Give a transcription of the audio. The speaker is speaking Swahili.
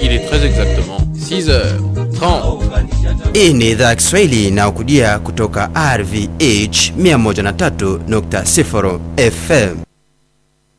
il est très exactement 6h30. Hii ni idhaa ya Kiswahili inayokujia kutoka RVH 103.0 FM.